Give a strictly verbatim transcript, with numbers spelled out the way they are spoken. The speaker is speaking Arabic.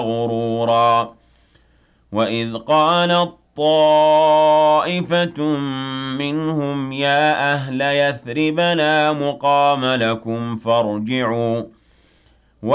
غرورا وإذ قالت طائفة منهم يا أهل يثرب لا مقام لكم فارجعوا